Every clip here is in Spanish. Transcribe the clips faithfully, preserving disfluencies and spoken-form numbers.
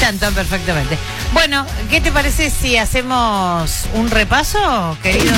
tanto, perfectamente. Bueno, ¿qué te parece si hacemos un repaso, querido?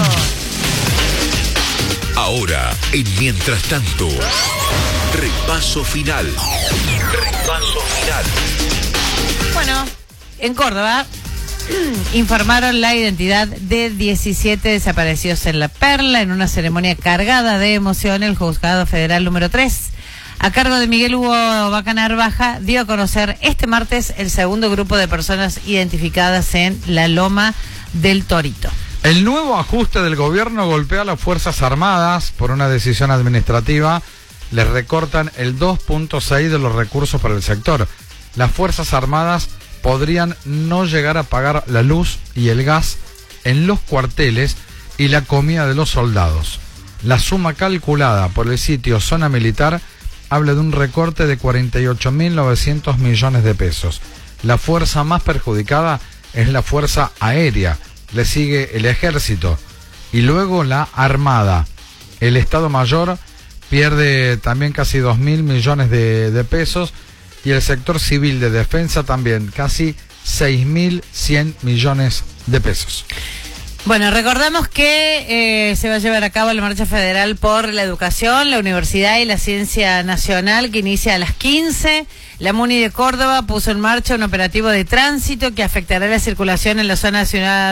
Ahora, en Mientras Tanto, repaso final. Repaso final. Bueno, en Córdoba informaron la identidad de diecisiete desaparecidos en La Perla en una ceremonia cargada de emoción. El Juzgado Federal número tres, a cargo de Miguel Hugo Bacanar Baja, dio a conocer este martes el segundo grupo de personas identificadas en la Loma del Torito. El nuevo ajuste del gobierno golpea a las Fuerzas Armadas por una decisión administrativa. Les recortan el dos punto seis de los recursos para el sector. Las Fuerzas Armadas podrían no llegar a pagar la luz y el gas en los cuarteles y la comida de los soldados. La suma calculada por el sitio Zona Militar habla de un recorte de cuarenta y ocho mil novecientos millones de pesos. La fuerza más perjudicada es la Fuerza Aérea, le sigue el Ejército y luego la Armada. El Estado Mayor pierde también casi dos mil millones de, de pesos y el sector civil de defensa también casi seis mil cien millones de pesos. Bueno, recordamos que eh, se va a llevar a cabo la marcha federal por la educación, la universidad y la ciencia nacional, que inicia a las quince. La MUNI de Córdoba puso en marcha un operativo de tránsito que afectará la circulación en la zona nacional